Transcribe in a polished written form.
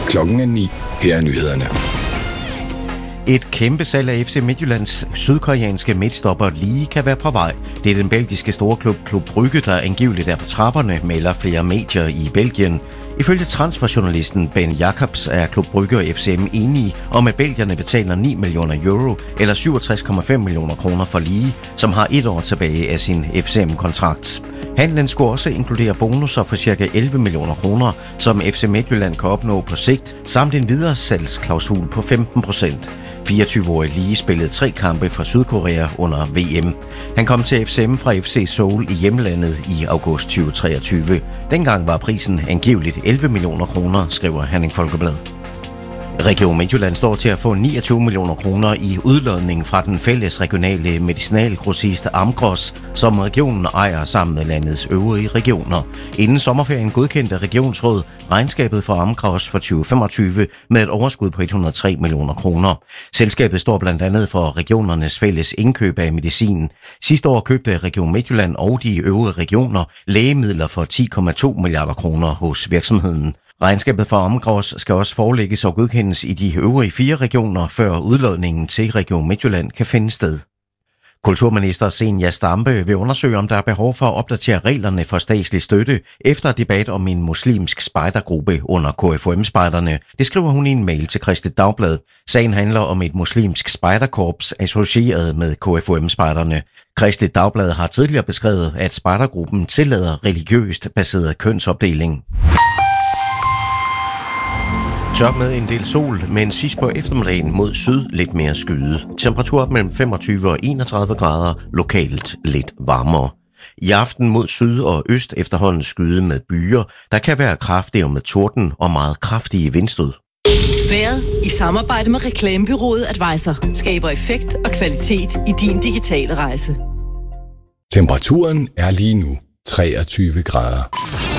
Klokken er 9. Her er nyhederne. Et kæmpe salg af FC Midtjyllands sydkoreanske midtstopper Lee kan være på vej. Det er den belgiske storklub Klub Brugge, der angiveligt er på trapperne, melder flere medier i Belgien. Ifølge transferjournalisten Ben Jacobs er Klub Brugge og FCM enige om, at belgierne betaler 9 millioner euro eller 67,5 millioner kroner for Lee, som har 1 år tilbage af sin FCM-kontrakt. Handlen skulle også inkludere bonusser for ca. 11 millioner kroner, som FC Midtjylland kan opnå på sigt, samt en videresalgsklausul på 15%. 24-årige Lee spillede 3 kampe for Sydkorea under VM. Han kom til FCM fra FC Seoul i hjemlandet i august 2023. Dengang var prisen angiveligt 11 millioner kroner, skriver Herning Folkeblad. Region Midtjylland står til at få 29 millioner kroner i udlodning fra den fælles regionale medicinalgrossist Amgros, som regionen ejer sammen med landets øvrige regioner. Inden sommerferien godkendte regionsråd regnskabet for Amgros for 2025 med et overskud på 103 millioner kroner. Selskabet står blandt andet for regionernes fælles indkøb af medicin. Sidste år købte Region Midtjylland og de øvrige regioner lægemidler for 10,2 milliarder kroner hos virksomheden. Regnskabet for Amgros skal også forelægges og godkendes i de øvrige 4 regioner, før udlodningen til Region Midtjylland kan finde sted. Kulturminister Zenia Stampe vil undersøge, om der er behov for at opdatere reglerne for statslig støtte efter debat om en muslimsk spejdergruppe under KFUM-spejderne. Det skriver hun i en mail til Kristeligt Dagblad. Sagen handler om et muslimsk spejderkorps associeret med KFUM-spejderne. Kristeligt Dagblad har tidligere beskrevet, at spejdergruppen tillader religiøst baseret kønsopdeling. Tørt med en del sol, men sidst på eftermiddagen mod syd lidt mere skyde. Temperatur op mellem 25 og 31 grader, lokalt lidt varmere. I aften mod syd og øst efterhånden skyde med byer, der kan være kraftige med torden og meget kraftige vindstød. Vejret i samarbejde med reklamebureauet Advisor skaber effekt og kvalitet i din digitale rejse. Temperaturen er lige nu 23 grader.